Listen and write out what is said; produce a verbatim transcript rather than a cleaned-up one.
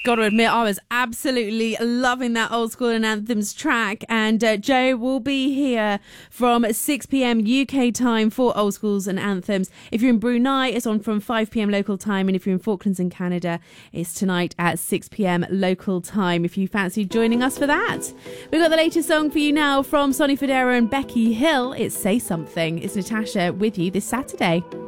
Got to admit, I was absolutely loving that Old School and Anthems track. And uh, Joe will be here from six p.m. U K time for Old Schools and Anthems. If you're in Brunei, it's on from five p.m. local time. And if you're in Falklands and Canada, it's tonight at six p.m. local time, if you fancy joining us for that. We've got the latest song for you now from Sonny Fodera and Becky Hill. It's Say Something. It's Natasha with you this Saturday.